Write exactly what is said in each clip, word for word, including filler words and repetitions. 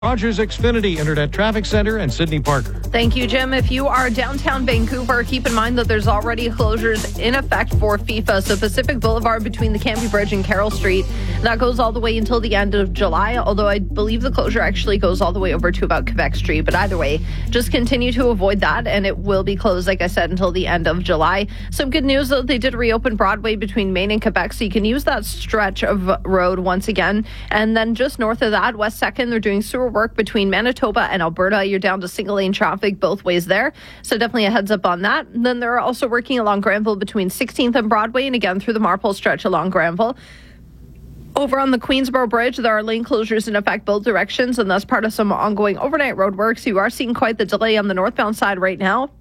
Rogers Xfinity Internet Traffic Center and Sydney Parker. Thank you, Jim. If you are downtown Vancouver, keep in mind that there's already closures in effect for FIFA. So Pacific Boulevard between the Cambie Bridge and Carroll Street, that goes all the way until the end of July, although I believe the closure actually goes all the way over to about Quebec Street. But either way, just continue to avoid that, and it will be closed, like I said, until the end of July. Some good news, though, they did reopen Broadway between Maine and Quebec, so you can use that stretch of road once again. And then just north of that, West second, they're doing sewer work between Manitoba and Alberta. You're down to single lane traffic both ways there. So definitely a heads up on that. And then they're also working along Granville between sixteenth and Broadway, and again through the Marpole stretch along Granville. Over on the Queensboro Bridge, there are lane closures in effect both directions, and that's part of some ongoing overnight road works. You are seeing quite the delay on the northbound side right now.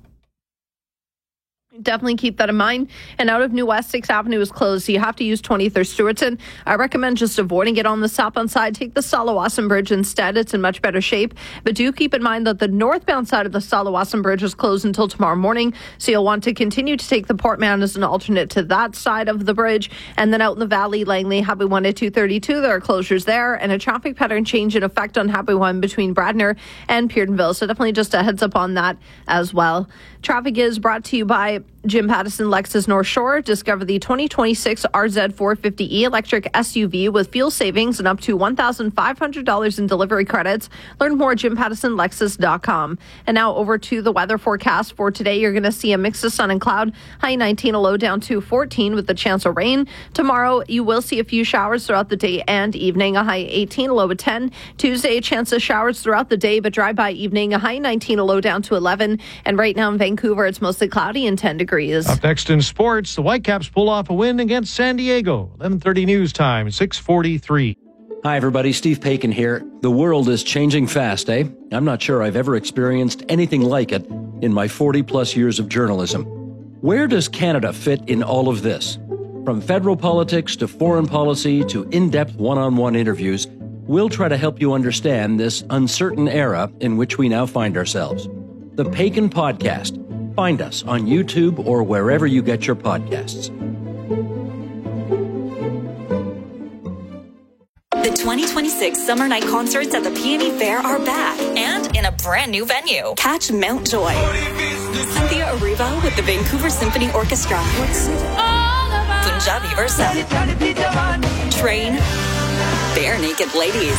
Definitely keep that in mind. And out of New West, sixth Avenue is closed, so you have to use twentieth or Stewartson. I recommend just avoiding it on the southbound side. Take the Salawasan Bridge instead. It's in much better shape. But do keep in mind that the northbound side of the Salawasan Bridge is closed until tomorrow morning, so you'll want to continue to take the Port Mann as an alternate to that side of the bridge. And then out in the valley, Langley, Highway one to two thirty-two, there are closures there, and a traffic pattern change in effect on Highway one between Bradner and Peardenville. So definitely just a heads up on that as well. Traffic is brought to you by Jim Pattison Lexus North Shore. Discover the twenty twenty-six R Z four fifty E electric S U V with fuel savings and up to one thousand five hundred dollars in delivery credits. Learn more at jim pattison lexus dot com. And now over to the weather forecast for today. You're going to see a mix of sun and cloud. High nineteen, a low down to fourteen with the chance of rain. Tomorrow, you will see a few showers throughout the day and evening. A high eighteen, a low of ten. Tuesday, a chance of showers throughout the day, but dry by evening. A high nineteen, a low down to eleven. And right now in Vancouver, it's mostly cloudy and ten degrees. Up next in sports, the Whitecaps pull off a win against San Diego. eleven thirty news time, six forty-three. Hi, everybody. Steve Paikin here. The world is changing fast, eh? I'm not sure I've ever experienced anything like it in my forty-plus years of journalism. Where does Canada fit in all of this? From federal politics to foreign policy to in-depth one-on-one interviews, we'll try to help you understand this uncertain era in which we now find ourselves. The Paikin Podcast. Find us on YouTube or wherever you get your podcasts. The twenty twenty-six Summer Night Concerts at the Peony Fair are back and in a brand new venue. Catch Mount Joy, Cynthia Erivo with the Vancouver Symphony Orchestra, Punjabi Versa, Train, Bare Naked Ladies,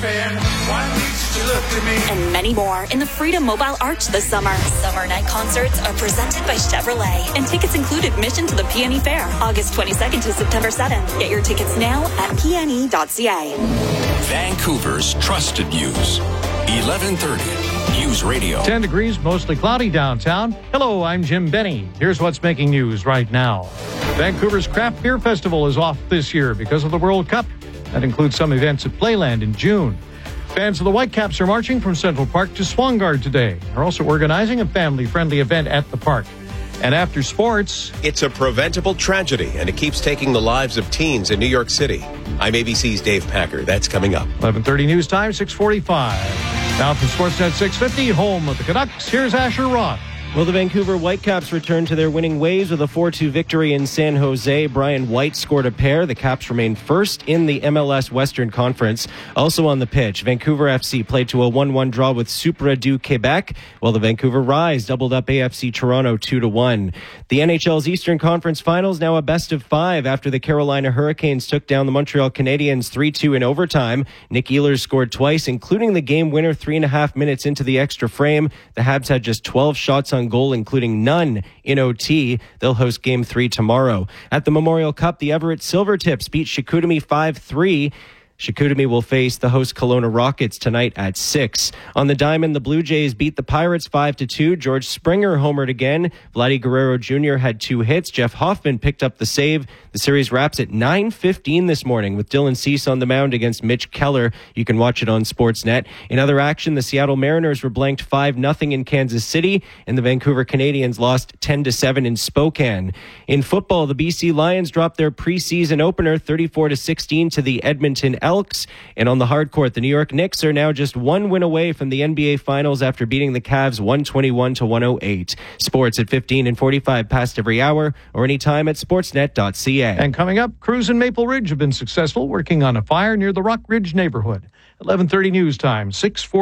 and many more in the Freedom Mobile Arch this summer. Summer Night Concerts are presented by Chevrolet, and tickets include admission to the Peony Fair, August twenty-second to September seventh. Get your tickets now at p n e dot c a. Vancouver's trusted news, eleven thirty News Radio. ten degrees, mostly cloudy downtown. Hello, I'm Jim Benny. Here's what's making news right now. Vancouver's Craft Beer Festival is off this year because of the World Cup. That includes some events at Playland in June. Fans of the Whitecaps are marching from Central Park to Swangard today. They're also organizing a family-friendly event at the park. And after sports... It's a preventable tragedy, and it keeps taking the lives of teens in New York City. I'm A B C's Dave Packer. That's coming up. eleven thirty news time, six forty-five. Now from Sportsnet six fifty, home of the Canucks, here's Asher Roth. Well, the Vancouver Whitecaps returned to their winning ways with a four two victory in San Jose. Brian White scored a pair. The Caps remain first in the M L S Western Conference. Also on the pitch, Vancouver F C played to a one one draw with Supra du Quebec, while the Vancouver Rise doubled up A F C Toronto two to one. The N H L's Eastern Conference Finals now a best of five after the Carolina Hurricanes took down the Montreal Canadiens three two in overtime. Nick Ehlers scored twice, including the game winner three and a half minutes into the extra frame. The Habs had just twelve shots on goal, including none in O T. They'll host Game three tomorrow. At the Memorial Cup, the Everett Silvertips beat Chicoutimi five three. Chicoutimi will face the host Kelowna Rockets tonight at six. On the diamond, the Blue Jays beat the Pirates five to two. George Springer homered again. Vladdy Guerrero Junior had two hits. Jeff Hoffman picked up the save. The series wraps at nine fifteen this morning with Dylan Cease on the mound against Mitch Keller. You can watch it on Sportsnet. In other action, the Seattle Mariners were blanked five nothing in Kansas City, and the Vancouver Canadians lost ten to seven in Spokane. In football, the B C Lions dropped their preseason opener thirty-four to sixteen to the Edmonton Elks. And on the hard court, the New York Knicks are now just one win away from the N B A Finals after beating the Cavs one twenty-one to one oh eight. Sports at fifteen and forty-five past every hour or anytime at sportsnet dot c a. And coming up, crews in Maple Ridge have been successful working on a fire near the Rock Ridge neighborhood. eleven thirty news time, six forty.